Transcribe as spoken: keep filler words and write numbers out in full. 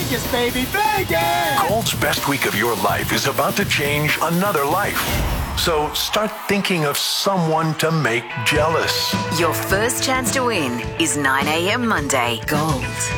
Vegas, baby, Vegas! Gold's best week of your life is about to change another life. So start thinking of someone to make jealous. Your first chance to win is nine a.m. Monday. Gold